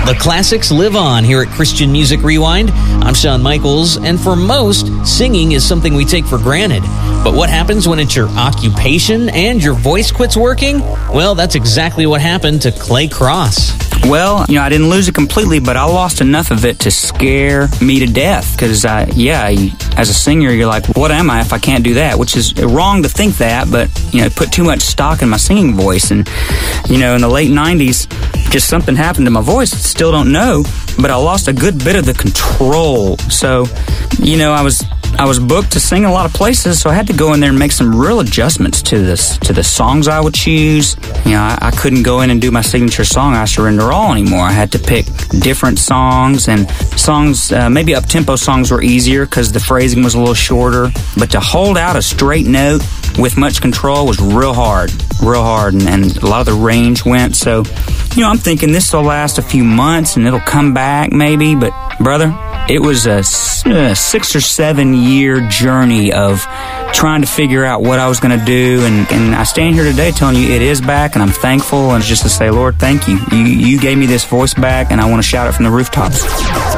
The classics live on here at Christian Music Rewind. I'm Shawn Michaels, and for most, singing is something we take for granted. But what happens when it's your occupation and your voice quits working? Well, that's exactly what happened to Clay Cross. Well, I didn't lose it completely, but I lost enough of it to scare me to death. Because, as a singer, you're like, what am I if I can't do that? Which is wrong to think that, but, put too much stock in my singing voice. And, in the late 90s, just something happened to my voice. Still don't know, but I lost a good bit of the control. So, I was booked to sing a lot of places, so I had to go in there and make some real adjustments to the songs I would choose. I couldn't go in and do my signature song, I Surrender All, anymore. I had to pick different songs, and songs, maybe up-tempo songs were easier because the phrasing was a little shorter, but to hold out a straight note with much control was real hard, and a lot of the range went. So, I'm thinking this will last a few months and it'll come back maybe, but brother, it was a 6 or 7 year journey of trying to figure out what I was going to do, and I stand here today telling you it is back, and I'm thankful, and it's just to say, Lord, thank you. You gave me this voice back, and I want to shout it from the rooftops.